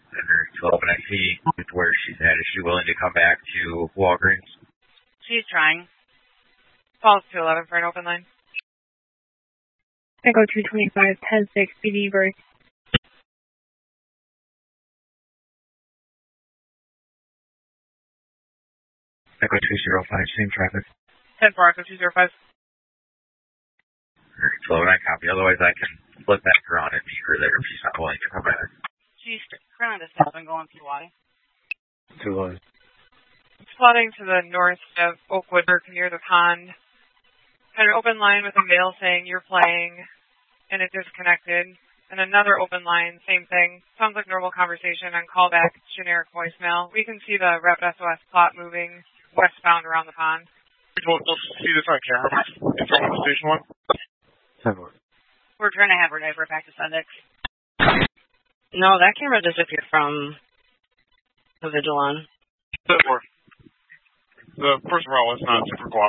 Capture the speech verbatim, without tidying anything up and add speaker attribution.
Speaker 1: Under twelve and I see where she's at. Is she willing to come back to Walgreens?
Speaker 2: She's trying. Calls two eleven for an open line.
Speaker 3: Echo two twenty-five, ten six, B D break.
Speaker 1: Echo two zero five, same traffic.
Speaker 2: ten four, Echo two zero five.
Speaker 1: twelve and I copy. Otherwise, I can flip back around and meet her there if she's not willing to come back.
Speaker 2: She's currently just stopping going through Y.
Speaker 1: Too long.
Speaker 2: Plotting to the north of Oakwood, near the pond. Had an open line with a male saying you're playing, and it disconnected. And another open line, same thing. Sounds like normal conversation on callback, generic voicemail. We can see the Rapid S O S plot moving westbound around the pond.
Speaker 4: We'll, we'll see this on camera. It's on station one.
Speaker 1: Seven.
Speaker 2: We're trying to have her divert back to Sundex.
Speaker 5: No, that camera disappeared from the Vigilon.
Speaker 4: The first row is not super cooperative.